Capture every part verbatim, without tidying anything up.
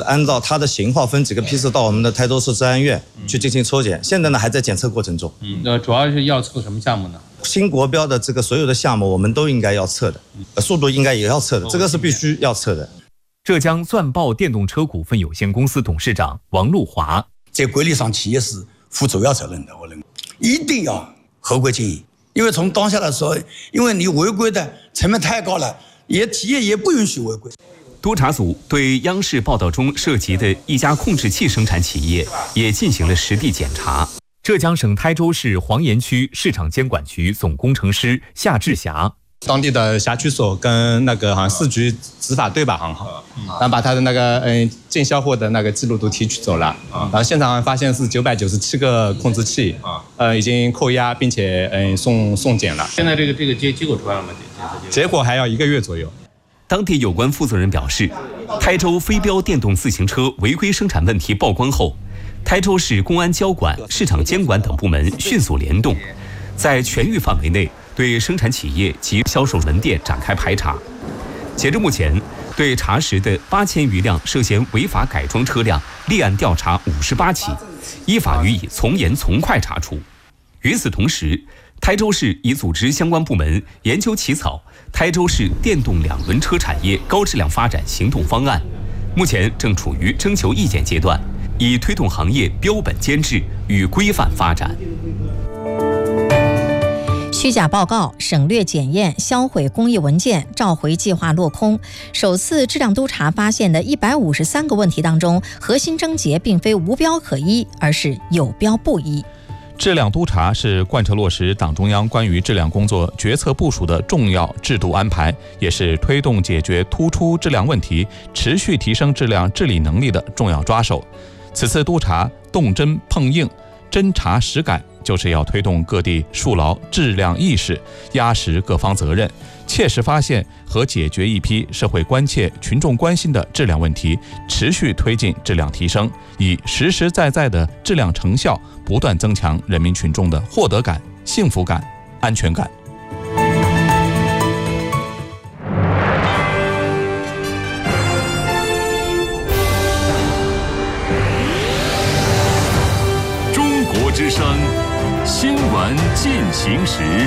按照它的型号分几个批次到我们的台州市治安院去进行抽检，现在呢还在检测过程中。 嗯，那主要是要测什么项目呢？ 新国标的这个所有的项目我们都应该要测的，速度应该也要测的，这个是必须要测的。 浙江钻豹电动车股份有限公司董事长王路华， 在管理上企业是负主要责任的，我认为一定要合规经营，因为从当下来说，因为你违规的成本太高了，也企业也不允许违规。 督查组对央视报道中涉及的一家控制器生产企业也进行了实地检查。浙江省台州市黄岩区市场监管局总工程师夏志霞， 当地的辖区所跟那个好像市局执法队吧，很好，然后把他的那个嗯进销货的那个记录都提取走了，然后现场发现是九百九十七个控制器，呃已经扣押并且嗯送送检了。 现在这个这个结结果出来了吗？ 结果还要一个月左右。 当地有关负责人表示，台州飞镖电动自行车违规生产问题曝光后，台州市公安交管、市场监管等部门迅速联动，在全域范围内对生产企业及销售门店展开排查。截至目前，对查实的八千余辆涉嫌违法改装车辆立案调查五十八起，依法予以从严从快查处。与此同时，台州市已组织相关部门研究起草台州市电动两轮车产业高质量发展行动方案，目前正处于征求意见阶段，以推动行业标本兼治与规范发展。 虚假报告、省略检验、销毁公益文件、召回计划落空。首次质量督查发现的一百五十三个问题当中，核心症结并非无标可依，而是有标不依。 质量督查是贯彻落实党中央关于质量工作决策部署的重要制度安排，也是推动解决突出质量问题、持续提升质量治理能力的重要抓手。此次督查动真碰硬、真查实改，就是要推动各地树牢质量意识，压实各方责任，切实发现和解决一批社会关切、群众关心的质量问题，持续推进质量提升，以实实在在的质量成效不断增强人民群众的获得感、幸福感、安全感。 中国之声新闻进行时。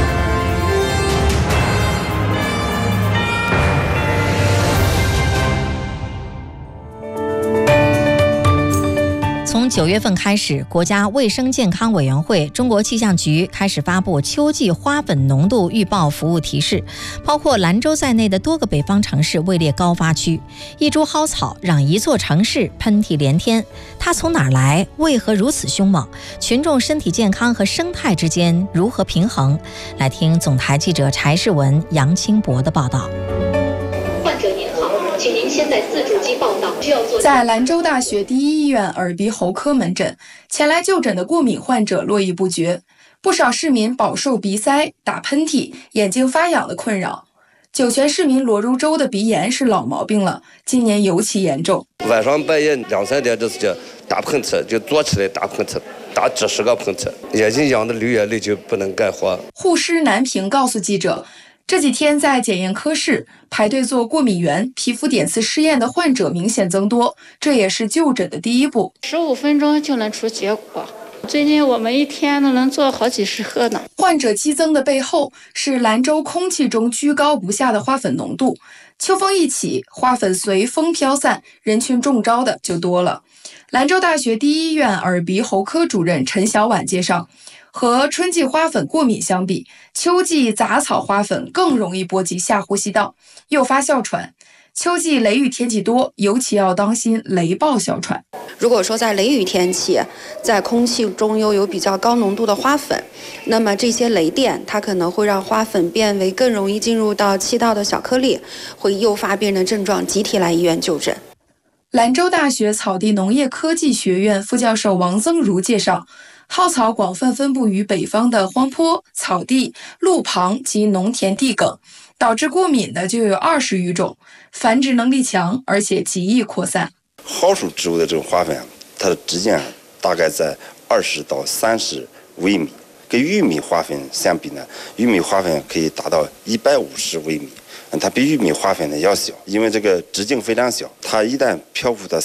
从九月份开始，国家卫生健康委员会、中国气象局开始发布秋季花粉浓度预报服务提示，包括兰州在内的多个北方城市位列高发区。一株蒿草让一座城市喷嚏连天，它从哪儿来？为何如此凶猛？群众身体健康和生态之间如何平衡？来听总台记者柴世文、杨清博的报道。 患者您好，请您先在自助机报到，需要做。 在兰州大学第一医院耳鼻喉科门诊，前来就诊的过敏患者络绎不绝，不少市民饱受鼻塞、打喷嚏、眼睛发痒的困扰。酒泉市民罗如洲的鼻炎是老毛病了，今年尤其严重。 晚上半夜两三点这是叫打喷嚏，就坐起来打喷嚏，打几十个喷嚏，眼睛痒的流眼泪就不能干活。 护师南平告诉记者，这几天在检验科室排队做过敏原、皮肤点刺试验的患者明显增多，这也是就诊的第一步。 十五分钟就能出结果，最近我们一天都能做好几十盒呢。 患者激增的背后是兰州空气中居高不下的花粉浓度，秋风一起，花粉随风飘散，人群中招的就多了。兰州大学第一医院耳鼻喉科主任陈小婉介绍，和春季花粉过敏相比，秋季杂草花粉更容易波及下呼吸道，诱发哮喘。秋季雷雨天气多，尤其要当心雷暴哮喘。 如果说在雷雨天气，在空气中又有比较高浓度的花粉，那么这些雷电它可能会让花粉变为更容易进入到气道的小颗粒，会诱发病人症状，集体来医院就诊。 兰州大学草地农业科技学院副教授王增如介绍，蒿草广泛分布于北方的荒坡、草地、路旁及农田地埂，导致过敏的就有二十余种，繁殖能力强，而且极易扩散。 蒿属植物的这种花粉，它的直径大概在二十到三十微米，跟玉米花粉相比呢，玉米花粉可以达到一百五十微米。它比玉米花粉呢要小，因为这个直径非常小，它一旦漂浮到